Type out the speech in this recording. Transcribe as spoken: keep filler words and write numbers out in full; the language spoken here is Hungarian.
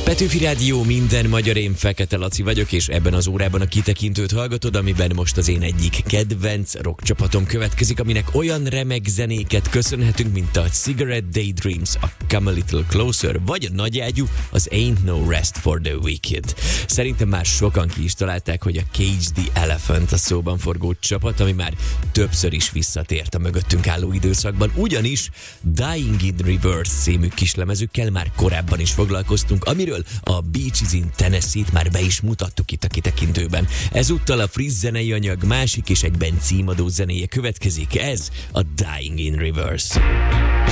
Petőfi Rádió, minden magyar, én Fekete Laci vagyok, és ebben az órában a kitekintőt hallgatod, amiben most az én egyik kedvenc rock csapatom következik, aminek olyan remek zenéket köszönhetünk, mint a Cigarette Daydreams, a Come a Little Closer, vagy a nagyágyú, az Ain't No Rest for the Wicked. Szerintem már sokan ki is találták, hogy a Cage the Elephant a szóban forgó csapat, ami már többször is visszatért a mögöttünk álló időszakban, ugyanis Dying in Reverse című kislemezükkel már korábban is foglalkoztunk, amiről a Beaches in Tennessee-t már be is mutattuk itt a kitekintőben. Ezúttal a friss zenei anyag másik és egyben címadó zenéje következik, ez a Dying in Reverse.